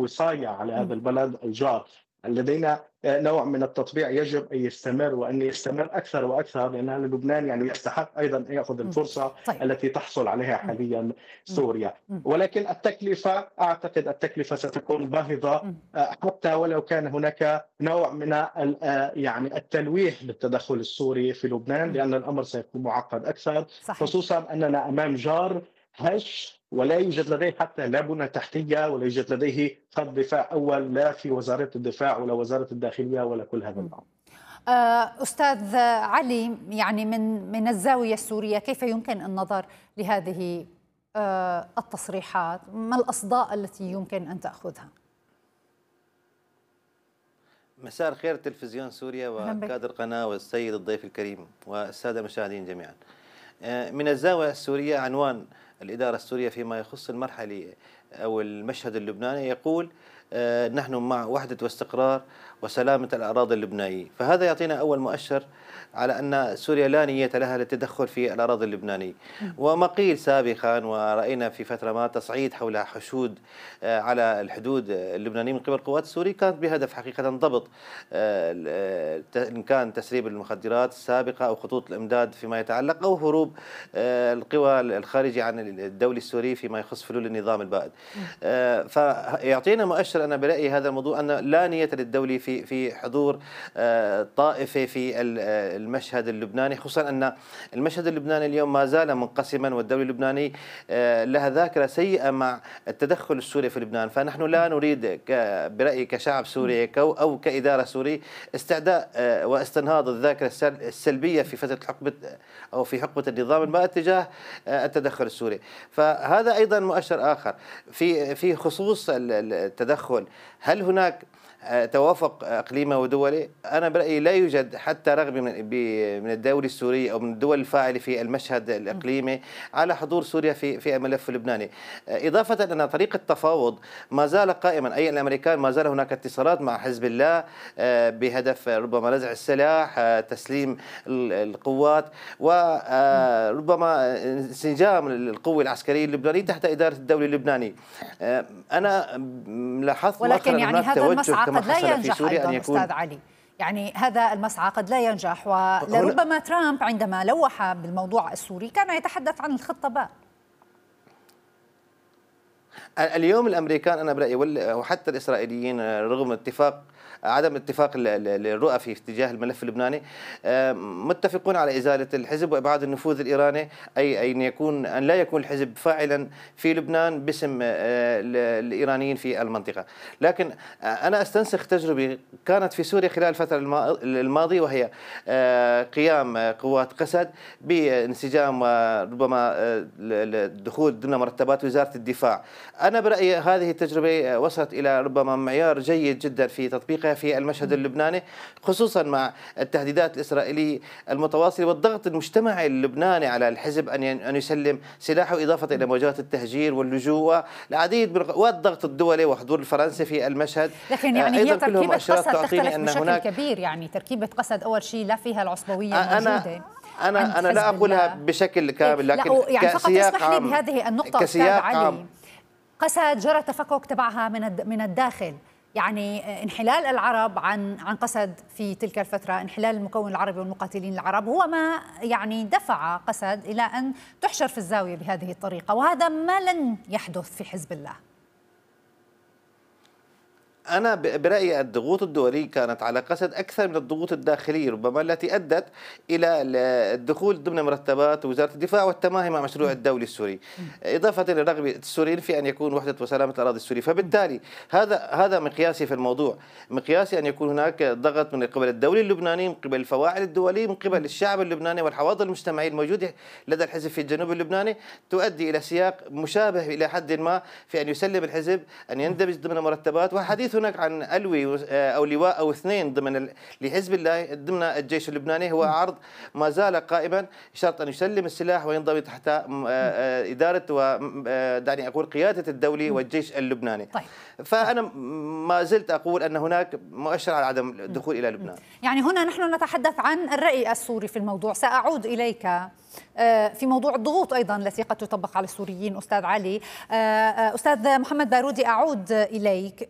وصاية على هذا إمم. البلد الجار. لدينا نوع من التطبيع يجب أن يستمر وأن يستمر أكثر وأكثر، لأن هذا لبنان يعني يستحق أيضا أن يأخذ إمم. الفرصة طيب. التي تحصل عليها إمم. حاليا إمم. سوريا. إمم. ولكن التكلفة، أعتقد التكلفة ستكون باهظة، إمم. حتى ولو كان هناك نوع من يعني التلويح للتدخل السوري في لبنان، إمم. لأن الأمر سيكون معقد أكثر، صحيح. خصوصا أننا أمام جار هش ولا يوجد لديه حتى لا بنى تحتية ولا يوجد لديه خط دفاع أول، لا في وزارة الدفاع ولا وزارة الداخلية ولا كل هذا إمم. الأمر. أستاذ علي، يعني من الزاوية السورية كيف يمكن النظر لهذه التصريحات؟ ما الأصداء التي يمكن أن تأخذها؟ مساء الخير تلفزيون سوريا أهلا بك. وكادر قناة والسيد الضيف الكريم والسادة المشاهدين جميعا. من الزاوية السورية عنوان الإدارة السورية فيما يخص المرحلة أو المشهد اللبناني يقول نحن مع وحدة واستقرار وسلامة الأراضي اللبنانية، فهذا يعطينا أول مؤشر على أن سوريا لا نية لها للتدخل في الأراضي اللبنانية. وما قيل سابقا ورأينا في فترة ما تصعيد حول حشود على الحدود اللبنانية من قبل القوات السورية، كانت بهدف حقيقة ضبط إن كان تسريب المخدرات السابقة أو خطوط الإمداد فيما يتعلق، أو هروب القوى الخارجية عن الدولة السورية فيما يخص فلول النظام البائد. فيعطينا مؤشر أنا برأيي هذا الموضوع أن لا نية للدولة في حضور طائفة في المشهد اللبناني، خصوصا أن المشهد اللبناني اليوم ما زال منقسما، والدولة اللبنانية لها ذاكرة سيئة مع التدخل السوري في لبنان. فنحن لا نريد برأيي كشعب سوري أو كإدارة سورية استعداء واستنهاض الذاكرة السلبية في فترة حقبة أو في حقبة النظام البائد تجاه التدخل السوري. فهذا أيضا مؤشر آخر في خصوص التدخل. هل هناك توافق إقليمي ودولي؟ أنا برأيي لا يوجد حتى رغبة من الدولة السورية أو من الدول الفاعلة في المشهد الإقليمي على حضور سوريا في الملف اللبناني. إضافة أن طريق التفاوض ما زال قائما، أي الأمريكان ما زال هناك اتصالات مع حزب الله بهدف ربما نزع السلاح، تسليم القوات، وربما انسجام القوة العسكرية اللبنانية تحت إدارة الدولة اللبنانية. أنا لاحظت ولكن يعني هناك هذا المسعى كما قد لا حصل في ينجح سوريا أيضا أن يكون أستاذ علي، يعني هذا المسعى قد لا ينجح، ولربما ترامب عندما لوح بالموضوع السوري كان يتحدث عن الخطة باء. اليوم الامريكان انا برايي وحتى الاسرائيليين رغم عدم اتفاق الرؤى في اتجاه الملف اللبناني متفقون على ازاله الحزب وابعاد النفوذ الايراني، اي ان لا يكون الحزب فاعلا في لبنان باسم الايرانيين في المنطقه. لكن انا استنسخ تجربه كانت في سوريا خلال الفتره الماضيه، وهي قيام قوات قسد بانسجام وربما الدخول ضمن مرتبات وزاره الدفاع. أنا برأيي هذه التجربة وصلت إلى ربما معيار جيد جدا في تطبيقها في المشهد اللبناني، خصوصا مع التهديدات الإسرائيلية المتواصلة والضغط المجتمعي اللبناني على الحزب أن يسلم سلاحه، إضافة إلى مواجهة التهجير واللجوء والعديد والضغط الدولي وحضور الفرنسي في المشهد. لكن يعني هي تركيبة قسد تختلف أن بشكل هناك كبير، يعني تركيبة قسد أول شيء لا فيها العصبوية الموجودة. أنا لا أقولها بشكل كامل، لكن يعني فقط اسمح لي عام بهذه النقطة أستاذ علي. قسد جرى تفكك تبعها من الداخل، يعني انحلال العرب عن قسد في تلك الفترة، انحلال المكون العربي والمقاتلين العرب هو ما يعني دفع قسد إلى أن تحشر في الزاوية بهذه الطريقة، وهذا ما لن يحدث في حزب الله. أنا برأيي الضغوط الدولية كانت على قسد أكثر من الضغوط الداخلية ربما التي أدت إلى الدخول ضمن مرتبات وزارة الدفاع والتماهي مع مشروع الدولي السوري، إضافة إلى رغبة السوريين في أن يكون وحدة وسلامة الأراضي السورية. فبالتالي هذا مقياسي في الموضوع، مقياسي أن يكون هناك ضغط من قبل الدولة اللبنانية، من قبل الفواعل الدولية، من قبل الشعب اللبناني والحواضر المجتمعية الموجودة لدى الحزب في الجنوب اللبناني، تؤدي إلى سياق مشابه إلى حد ما في أن يسلم الحزب، أن يندمج ضمن مرتبات. وحديث هناك عن ألوي أو لواء أو اثنين لحزب الله ضمن الجيش اللبناني هو عرض ما زال قائما، شرط أن يسلم السلاح وينضم تحت إدارة ودعني أقول قيادة الدولة والجيش اللبناني. طيب. فأنا ما زلت أقول أن هناك مؤشر على عدم الدخول إلى لبنان. يعني هنا نحن نتحدث عن الرأي السوري في الموضوع. سأعود إليك في موضوع الضغوط أيضا التي قد تطبق على السوريين أستاذ علي. أستاذ محمد بارودي، أعود إليك.